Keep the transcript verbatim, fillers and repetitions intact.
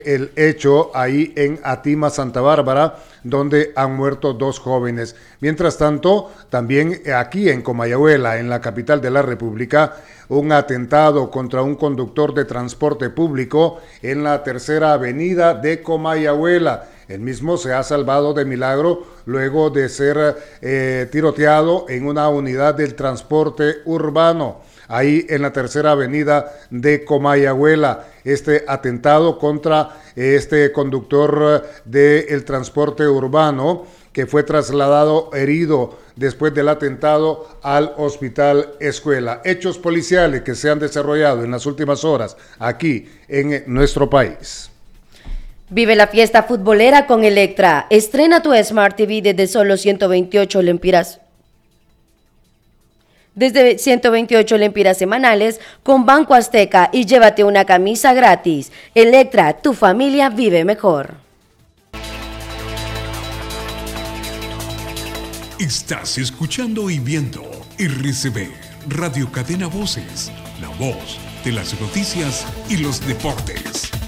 el hecho ahí en Atima, Santa Bárbara, donde han muerto dos jóvenes. Mientras tanto, también aquí en Comayagüela, en la capital de la República, un atentado contra un conductor de transporte público en la tercera avenida de Comayagüela. El mismo se ha salvado de milagro luego de ser eh, tiroteado en una unidad del transporte urbano, ahí en la tercera avenida de Comayagüela. Este atentado contra este conductor del transporte urbano, que fue trasladado herido después del atentado al Hospital Escuela. Hechos policiales que se han desarrollado en las últimas horas aquí en nuestro país. Vive la fiesta futbolera con Electra. Estrena tu Smart T V desde solo ciento veintiocho lempiras. Desde ciento veintiocho lempiras semanales con Banco Azteca y llévate una camisa gratis. Electra, tu familia vive mejor. Estás escuchando y viendo R C B, Radio Cadena Voces, la voz de las noticias y los deportes.